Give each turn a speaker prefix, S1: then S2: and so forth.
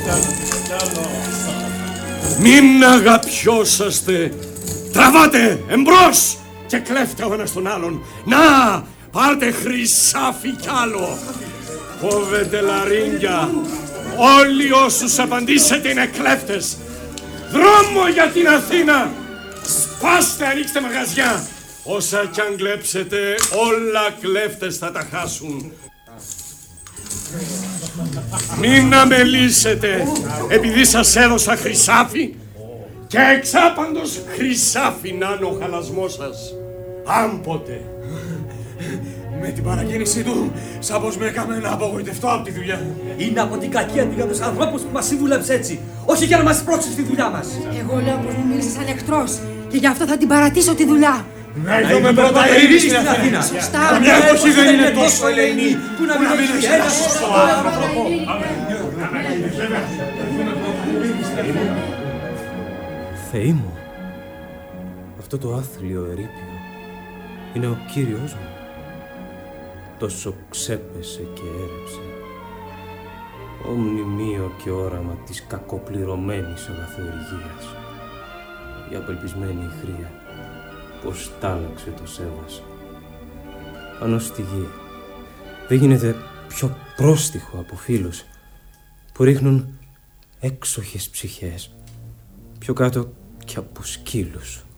S1: Μην αγαπιόσαστε. Τραβάτε εμπρός και κλέφτε ο ένας τον άλλον. Να, πάρτε χρυσάφι κι άλλο. Κόβετε λαρίγκια. Όλοι όσους απαντήσετε είναι κλέφτες. Δρόμο για την Αθήνα. Σπάστε, ανοίξτε μαγαζιά. Όσα κι αν κλέψετε, όλα κλέφτες θα τα χάσουν. Μην αμελήσετε, επειδή σας έδωσα χρυσάφι και εξάπαντος χρυσάφι να είναι ο χαλασμός σας. Άμποτε.
S2: Με την παρακίνησή του, σαν πως με έκαμε να απογοητευτώ από τη δουλειά.
S3: Είναι από την κακία του για τους ανθρώπους που μας συμβούλεψε έτσι, όχι για να μας πρόξει στη δουλειά μας.
S4: Εγώ λέω πως μου μίλησε σαν εχθρός και γι' αυτό θα την παρατήσω τη δουλειά.
S2: Να είδαμε πρώτα ειρήνη στην Αθήνα.
S4: Σωστά.
S2: Μια εποχή δεν είναι τόσο ελεηνή που να μην έχει ένα σωστό άνθρωπο.
S5: Θεοί μου, αυτό το άθλιο ερείπιο είναι ο Κύριος μου. Τόσο ξέπεσε και έρεψε. Ω μνημείο και όραμα της κακοπληρωμένης αναθεουργίας. Η απελπισμένη ηχρία πως τάλαξε το σέβας. Πάνω στη γη δεν γίνεται πιο πρόστιχο από φίλους που ρίχνουν έξοχες ψυχές πιο κάτω κι από σκύλους.